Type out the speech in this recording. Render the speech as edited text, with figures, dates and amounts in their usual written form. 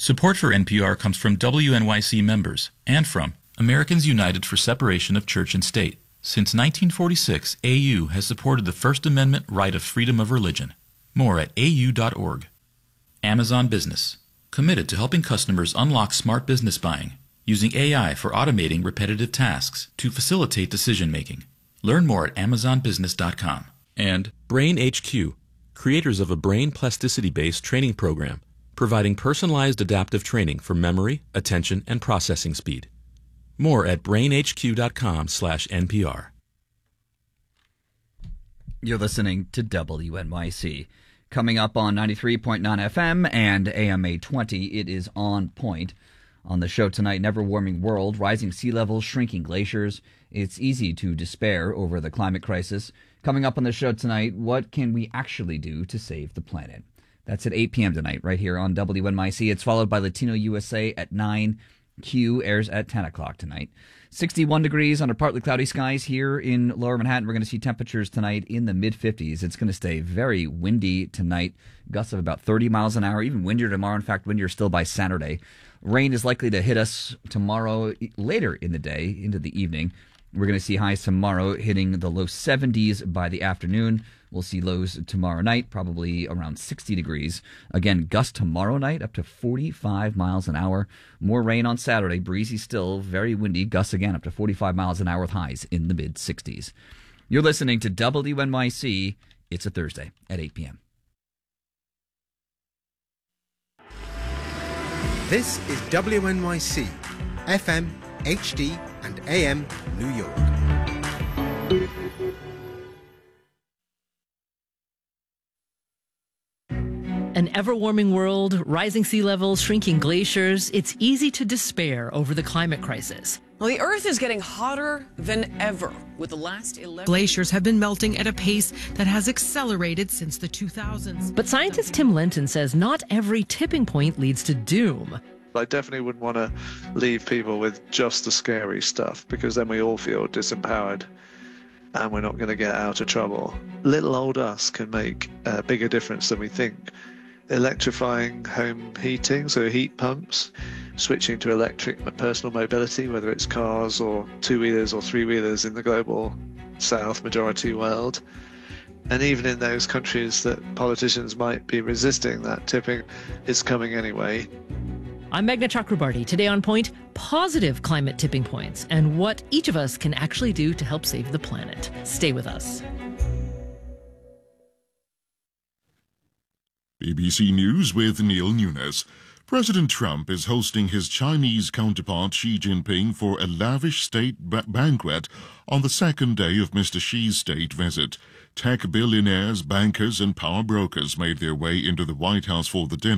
Support for NPR comes from WNYC members and from Americans United for Separation of Church and State. Since 1946, AU has supported the First Amendment right of freedom of religion. More at au.org. Amazon Business, committed to helping customers unlock smart business buying, using AI for automating repetitive tasks to facilitate decision-making. Learn more at amazonbusiness.com. And Brain HQ, creators of a brain plasticity-based training program, providing personalized adaptive training for memory, attention, and processing speed. More at brainhq.com/NPR. You're listening to WNYC. Coming up on 93.9 FM and AM 820, it is On Point. On the show tonight, Never Warming World, rising sea levels, shrinking glaciers. It's easy to despair over the climate crisis. Coming up on the show tonight, what can we actually do to save the planet? That's at 8 p.m. tonight, right here on WNYC. It's followed by Latino USA at 9. Q airs at 10 o'clock tonight. 61 degrees under partly cloudy skies here in lower Manhattan. We're going to see temperatures tonight in the mid-50s. It's going to stay very windy tonight. Gusts of about 30 miles an hour, even windier tomorrow. In fact, windier still by Saturday. Rain is likely to hit us tomorrow later in the day, into the evening. We're going to see highs tomorrow hitting the low 70s by the afternoon. We'll see lows tomorrow night, probably around 60 degrees. Again, gusts tomorrow night up to 45 miles an hour. More rain on Saturday, breezy still, very windy. Gusts again up to 45 miles an hour with highs in the mid-60s. You're listening to WNYC. It's a Thursday at 8 p.m. This is WNYC, FM, HD, and AM New York. An ever-warming world, rising sea levels, shrinking glaciers. It's easy to despair over the climate crisis. Well, the Earth is getting hotter than ever, with the last 11... Glaciers have been melting at a pace that has accelerated since the 2000s. But scientist Tim Lenton says not every tipping point leads to doom. I definitely wouldn't want to leave people with just the scary stuff, because then we all feel disempowered and we're not going to get out of trouble. Little old us can make a bigger difference than we think. Electrifying home heating, so heat pumps, switching to electric personal mobility, whether it's cars or two-wheelers or three-wheelers in the global South majority world. And even in those countries that politicians might be resisting that tipping, it's coming anyway. I'm Meghna Chakrabarti. Today on Point, positive climate tipping points and what each of us can actually do to help save the planet. Stay with us. BBC News with Neil Nunes. President Trump is hosting his Chinese counterpart Xi Jinping for a lavish state banquet on the second day of Mr. Xi's state visit. Tech billionaires, bankers and power brokers made their way into the White House for the dinner.